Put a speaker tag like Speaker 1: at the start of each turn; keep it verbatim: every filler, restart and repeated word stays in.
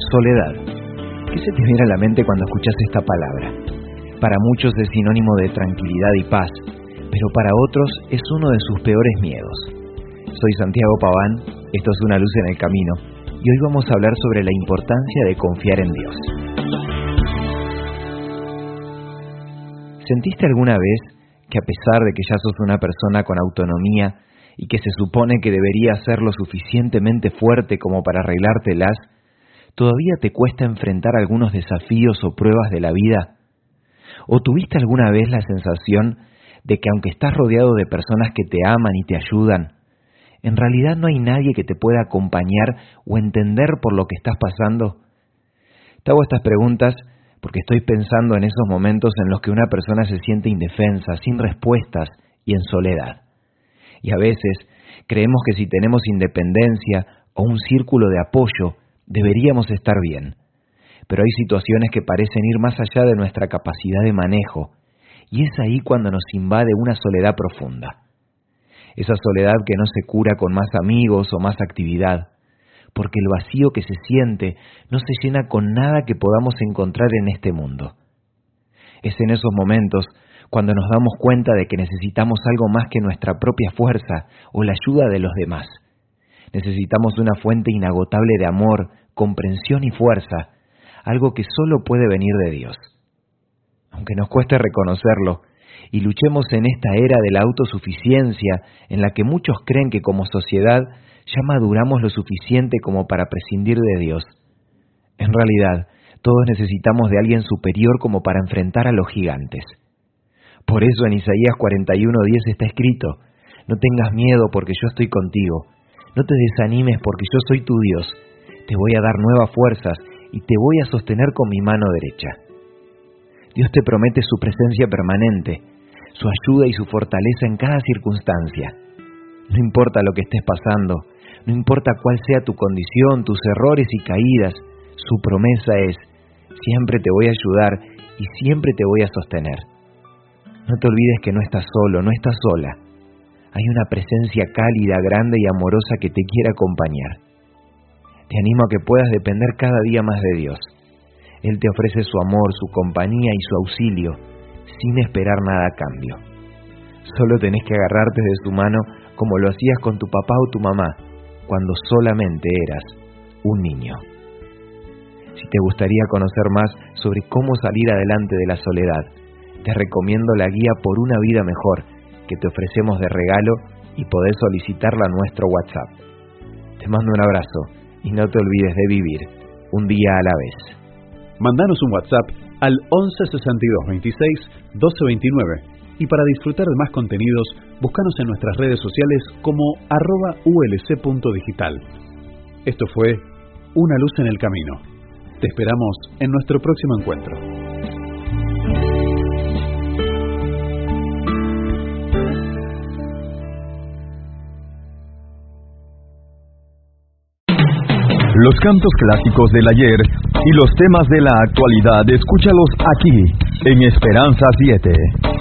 Speaker 1: Soledad. ¿Qué se te viene a la mente cuando escuchas esta palabra? Para muchos es sinónimo de tranquilidad y paz, pero para otros es uno de sus peores miedos. Soy Santiago Paván, esto es Una Luz en el Camino, y hoy vamos a hablar sobre la importancia de confiar en Dios. ¿Sentiste alguna vez que a pesar de que ya sos una persona con autonomía y que se supone que debería ser lo suficientemente fuerte como para arreglártelas, todavía te cuesta enfrentar algunos desafíos o pruebas de la vida? ¿O tuviste alguna vez la sensación de que aunque estás rodeado de personas que te aman y te ayudan, en realidad no hay nadie que te pueda acompañar o entender por lo que estás pasando? Te hago estas preguntas porque estoy pensando en esos momentos en los que una persona se siente indefensa, sin respuestas y en soledad. Y a veces creemos que si tenemos independencia o un círculo de apoyo, deberíamos estar bien. Pero hay situaciones que parecen ir más allá de nuestra capacidad de manejo, y es ahí cuando nos invade una soledad profunda. Esa soledad que no se cura con más amigos o más actividad, porque el vacío que se siente no se llena con nada que podamos encontrar en este mundo. Es en esos momentos cuando nos damos cuenta de que necesitamos algo más que nuestra propia fuerza o la ayuda de los demás. Necesitamos una fuente inagotable de amor, comprensión y fuerza, algo que solo puede venir de Dios. Aunque nos cueste reconocerlo, y luchemos en esta era de la autosuficiencia en la que muchos creen que como sociedad ya maduramos lo suficiente como para prescindir de Dios. En realidad, todos necesitamos de alguien superior como para enfrentar a los gigantes. Por eso en Isaías cuarenta y uno diez está escrito: no tengas miedo porque yo estoy contigo, no te desanimes porque yo soy tu Dios, te voy a dar nuevas fuerzas y te voy a sostener con mi mano derecha. Dios te promete su presencia permanente, su ayuda y su fortaleza en cada circunstancia. No importa lo que estés pasando, no importa cuál sea tu condición, tus errores y caídas, su promesa es: siempre te voy a ayudar y siempre te voy a sostener. No te olvides que no estás solo, no estás sola. Hay una presencia cálida, grande y amorosa que te quiere acompañar. Te animo a que puedas depender cada día más de Dios. Él te ofrece su amor, su compañía y su auxilio, sin esperar nada a cambio. Solo tenés que agarrarte de su mano como lo hacías con tu papá o tu mamá, cuando solamente eras un niño. Si te gustaría conocer más sobre cómo salir adelante de la soledad, te recomiendo la guía Por una vida mejor, que te ofrecemos de regalo y podés solicitarla a nuestro WhatsApp. Te mando un abrazo y no te olvides de vivir un día a la vez.
Speaker 2: Mandanos un WhatsApp al once sesenta y dos veintiséis doce veintinueve y para disfrutar de más contenidos, búscanos en nuestras redes sociales como arroba ulc.digital. Esto fue Una Luz en el Camino. Te esperamos en nuestro próximo encuentro.
Speaker 3: Los cantos clásicos del ayer y los temas de la actualidad, escúchalos aquí, en Esperanza siete.